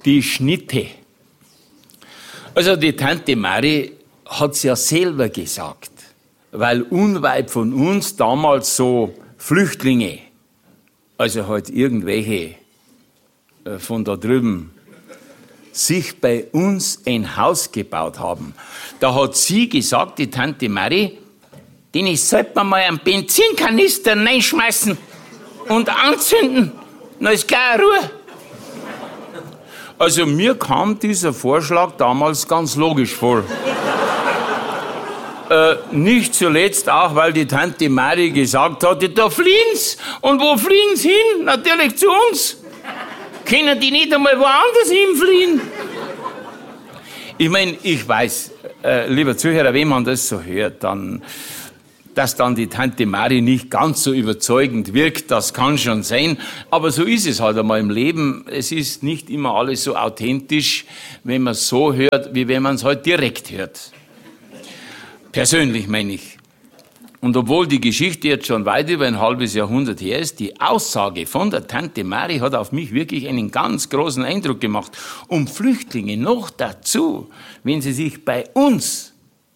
Die Schnitte. Also die Tante Mari hat's ja selber gesagt, weil unweit von uns damals so Flüchtlinge, also halt irgendwelche von da drüben, sich bei uns ein Haus gebaut haben. Da hat sie gesagt, die Tante Mari, den sollte man mal einen Benzinkanister reinschmeißen und anzünden, dann ist gleich Ruhe. Also mir kam dieser Vorschlag damals ganz logisch vor. Nicht zuletzt auch, weil die Tante Mari gesagt hatte, da fliehen's. Und wo fliehen's hin? Natürlich zu uns. Können die nicht einmal woanders hinfliehen? Ich meine, ich weiß, lieber Zuhörer, wenn man das so hört, dass dann die Tante Mari nicht ganz so überzeugend wirkt, das kann schon sein. Aber so ist es halt einmal im Leben. Es ist nicht immer alles so authentisch, wenn man es so hört, wie wenn man es halt direkt hört. Persönlich meine ich. Und obwohl die Geschichte jetzt schon weit über ein halbes Jahrhundert her ist, die Aussage von der Tante Mari hat auf mich wirklich einen ganz großen Eindruck gemacht. Und Flüchtlinge noch dazu, wenn sie sich bei uns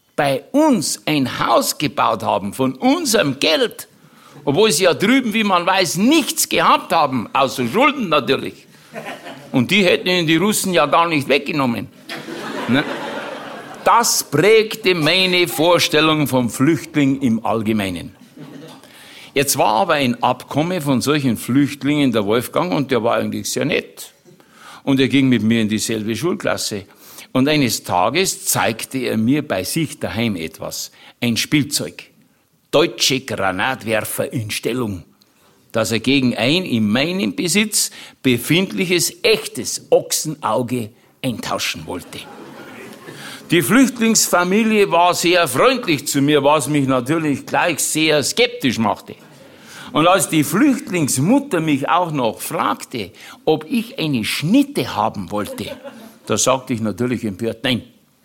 ein Haus gebaut haben, von unserem Geld, obwohl sie ja drüben, wie man weiß, nichts gehabt haben, außer Schulden natürlich. Und die hätten ihnen die Russen ja gar nicht weggenommen. Ne? Das prägte meine Vorstellung vom Flüchtling im Allgemeinen. Jetzt war aber ein Abkommen von solchen Flüchtlingen der Wolfgang und der war eigentlich sehr nett. Und er ging mit mir in dieselbe Schulklasse. Und eines Tages zeigte er mir bei sich daheim etwas. Ein Spielzeug. Deutsche Granatwerfer in Stellung. Das er gegen ein in meinem Besitz befindliches echtes Ochsenauge eintauschen wollte. Die Flüchtlingsfamilie war sehr freundlich zu mir, was mich natürlich gleich sehr skeptisch machte. Und als die Flüchtlingsmutter mich auch noch fragte, ob ich eine Schnitte haben wollte, da sagte ich natürlich empört nein.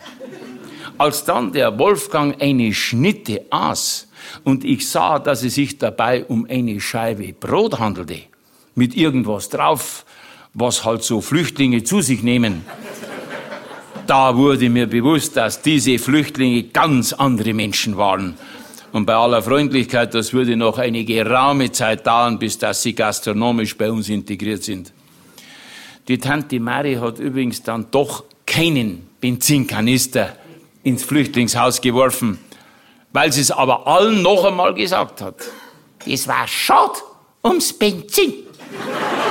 Als dann der Wolfgang eine Schnitte aß und ich sah, dass es sich dabei um eine Scheibe Brot handelte, mit irgendwas drauf, was halt so Flüchtlinge zu sich nehmen, da wurde mir bewusst, dass diese Flüchtlinge ganz andere Menschen waren. Und bei aller Freundlichkeit, das würde noch eine geraume Zeit dauern, bis dass sie gastronomisch bei uns integriert sind. Die Tante Mari hat übrigens dann doch keinen Benzinkanister ins Flüchtlingshaus geworfen, weil sie es aber allen noch einmal gesagt hat. Das war schade ums Benzin.